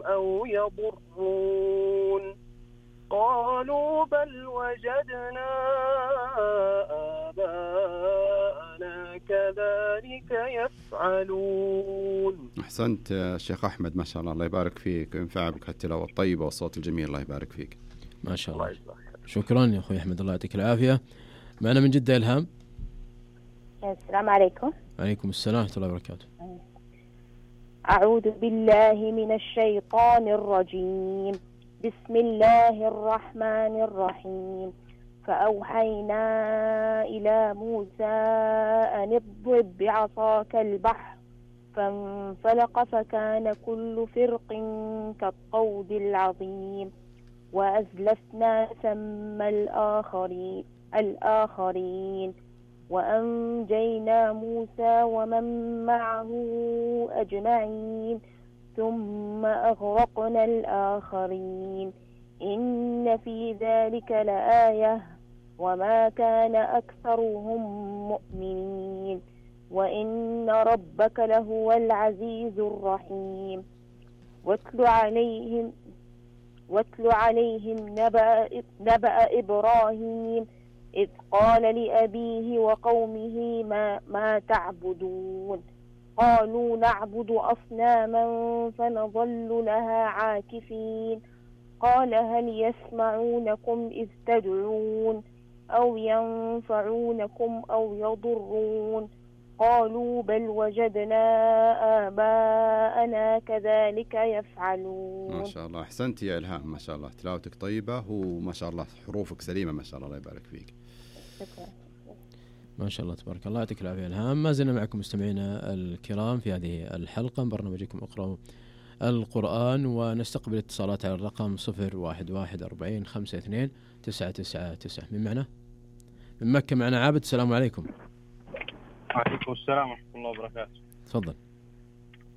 أو يضرون قالوا بل وجدنا آباءنا كذلك يفعلون. أحسنت شيخ أحمد، ما شاء الله، الله يبارك فيك وينفع بك التلاوة الطيبة والصوت الجميل، الله يبارك فيك. ما شاء الله. شكرا يا أخوي أحمد، الله يعطيك العافية. معنا من جدة إلهام. السلام عليكم. عليكم السلام ورحمة الله وبركاته. أعوذ بالله من الشيطان الرجيم. بسم الله الرحمن الرحيم. فأوحينا إلى موسى أن اضرب بعصاك البحر فانفلق فكان كل فرق كالطود العظيم وأزلفنا ثم الآخرين وأنجينا موسى ومن معه أجمعين ثم أغرقنا الآخرين إن في ذلك لآية وما كان أكثرهم مؤمنين وإن ربك لهو العزيز الرحيم. واتل عليهم نبأ إبراهيم إذ قال لأبيه وقومه ما تعبدون قالوا نعبد أصناما فنظل لها عاكفين قال هل يسمعونكم إذ تدعون أو ينفعونكم أو يضرون قالوا بل وجدنا آباءنا كذلك يفعلون. ما شاء الله، أحسنت يا إلهام، ما شاء الله، تلاوتك طيبة وما شاء الله حروفك سليمة، ما شاء الله، الله يبارك فيك. شكرا. ما شاء الله تبارك الله، يعطيك العافية إلهام. ما زلنا معكم مستمعينا الكرام في هذه الحلقة من برنامجكم اقرأوا القرآن، ونستقبل اتصالات على الرقم 011-40-52-999. من معنا؟ من مكة معنا عابد. السلام عليكم. وعليكم السلام ورحمة الله وبركاته. تفضل.